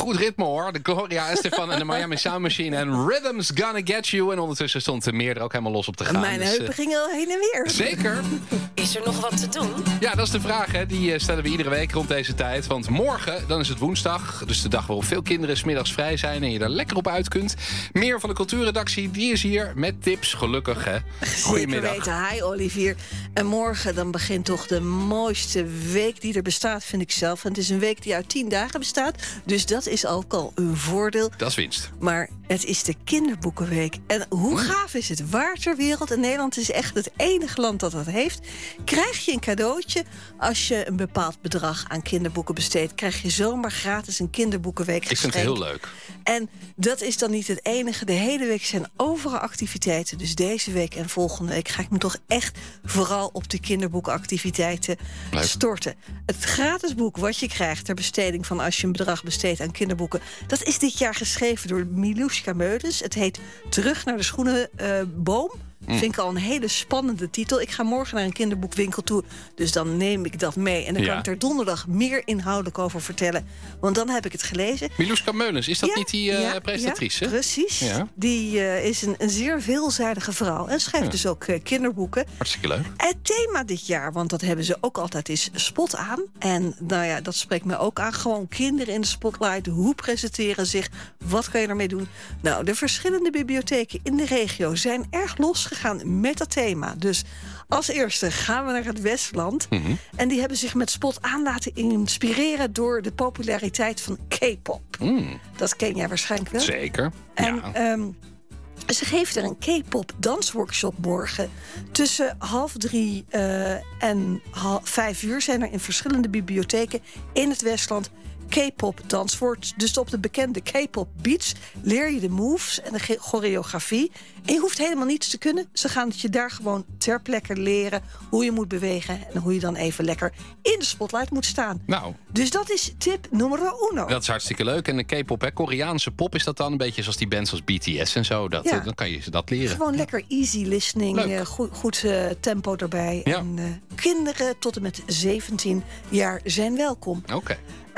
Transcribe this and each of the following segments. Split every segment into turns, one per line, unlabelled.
goed ritme hoor. De Gloria Estefan en de Miami Sound Machine. En Rhythm's Gonna Get You. En ondertussen stond de meer er ook helemaal los op te gaan.
Mijn heupen gingen al heen en weer.
Zeker.
Is er nog wat te doen?
Ja, dat is de vraag. Hè. Die stellen we iedere week rond deze tijd. Want morgen, dan is het woensdag. Dus de dag waarop veel kinderen 's middags vrij zijn. En je er lekker op uit kunt. Meer van de cultuurredactie, die is hier met tips. Gelukkig, hè. Goedemiddag.
Zeker weten. Hi, Olivier. En morgen dan begint toch de mooiste week die er bestaat, vind ik zelf. En het is een week die uit 10 dagen bestaat. Dus dat is ook al een voordeel.
Dat is winst.
Maar het is de kinderboekenweek. En hoe gaaf is het? Waar ter wereld? En Nederland is echt het enige land dat dat heeft. Krijg je een cadeautje als je een bepaald bedrag aan kinderboeken besteedt. Krijg je zomaar gratis een kinderboekenweek geschenk.
Ik vind het heel leuk.
En dat is dan niet het enige. De hele week zijn overal activiteiten. Dus deze week en volgende week ga ik me toch echt vooral op de kinderboekenactiviteiten storten. Het gratis boek wat je krijgt ter besteding van als je een bedrag besteedt aan kinderboeken, dat is dit jaar geschreven door Miluska Meulens. Het heet Terug naar de Schoenenboom. Vind ik al een hele spannende titel. Ik ga morgen naar een kinderboekwinkel toe. Dus dan neem ik dat mee. En dan kan ik er donderdag meer inhoudelijk over vertellen. Want dan heb ik het gelezen.
Miluska Meulens, is dat niet die presentatrice?
Ja, precies.
Ja.
Die is een zeer veelzijdige vrouw. En schrijft dus ook kinderboeken.
Hartstikke leuk.
Het thema dit jaar, want dat hebben ze ook altijd, is spot aan. En nou ja, dat spreekt me ook aan. Gewoon kinderen in de spotlight. Hoe presenteren zich? Wat kan je ermee doen? Nou, de verschillende bibliotheken in de regio zijn erg losgegaan met dat thema. Dus als eerste gaan we naar het Westland. En die hebben zich met spot aan laten inspireren door de populariteit van K-pop. Dat ken jij waarschijnlijk wel.
Zeker.
En ze geven er een K-pop dansworkshop morgen. Tussen 2:30 en 5:00 zijn er in verschillende bibliotheken in het Westland K-pop danswoord. Dus op de bekende K-pop beats leer je de moves en de choreografie. En je hoeft helemaal niets te kunnen. Ze gaan het je daar gewoon ter plekke leren hoe je moet bewegen en hoe je dan even lekker in de spotlight moet staan.
Nou.
Dus dat is tip nummer uno.
Dat is hartstikke leuk. En de K-pop, hè, Koreaanse pop, is dat dan een beetje zoals die bands als BTS en zo? Dan kan je ze dat leren.
Gewoon lekker easy listening, goed tempo erbij.
Ja.
En kinderen tot en met 17 jaar zijn welkom.
Oké.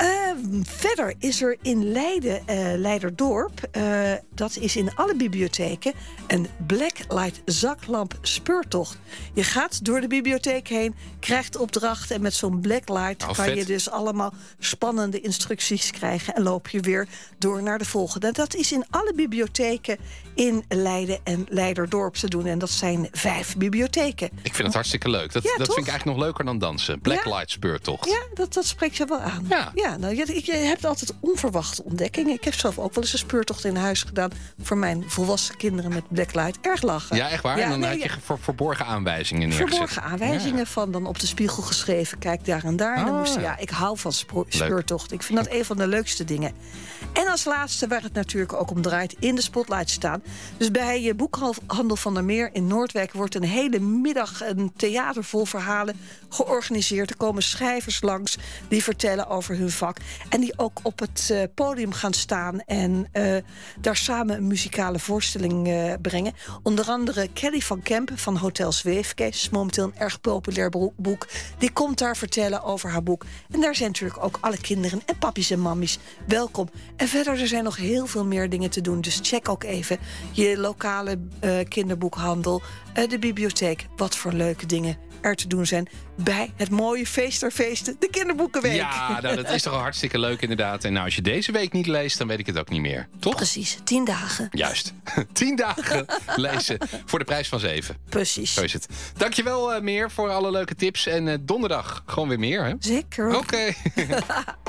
Verder is er in Leiderdorp, dat is in alle bibliotheken, een Blacklight zaklamp speurtocht. Je gaat door de bibliotheek heen, krijgt opdrachten en met zo'n Blacklight kan je dus allemaal spannende instructies krijgen en loop je weer door naar de volgende. Dat is in alle bibliotheken in Leiden en Leiderdorp te doen. En dat zijn 5 bibliotheken.
Ik vind het hartstikke leuk. Dat vind ik eigenlijk nog leuker dan dansen. Blacklight speurtocht.
Ja, dat spreekt je wel aan. Ja, nou, je hebt altijd onverwachte ontdekkingen. Ik heb zelf ook wel eens een speurtocht in huis gedaan voor mijn volwassen kinderen met Blacklight. Erg lachen.
Ja, echt waar? En dan had je verborgen aanwijzingen neergezet.
Verborgen aanwijzingen van dan op de spiegel geschreven. Kijk daar en daar. En dan moest ik hou van speurtocht. Ik vind dat een van de leukste dingen. En als laatste, waar het natuurlijk ook om draait, in de spotlight staan. Dus bij je boekhandel Van der Meer in Noordwijk wordt een hele middag een theater vol verhalen georganiseerd. Er komen schrijvers langs die vertellen over hun vak. En die ook op het podium gaan staan en daar samen een muzikale voorstelling brengen. Onder andere Kelly van Kempen van Hotel Zweefkees. Is momenteel een erg populair boek. Die komt daar vertellen over haar boek. En daar zijn natuurlijk ook alle kinderen en pappies en mammies welkom. En verder, er zijn nog heel veel meer dingen te doen. Dus check ook even je lokale kinderboekhandel, de bibliotheek. Wat voor leuke dingen er te doen zijn bij het mooie feest der feesten, de Kinderboekenweek.
Ja, nou, dat is toch al hartstikke leuk inderdaad. En nou, als je deze week niet leest, dan weet ik het ook niet meer. Toch?
Precies, 10 dagen.
Juist. 10 dagen lezen voor de prijs van 7.
Precies.
Zo is het. Dankjewel Meer voor alle leuke tips. En donderdag gewoon weer meer, hè?
Zeker.
Oké.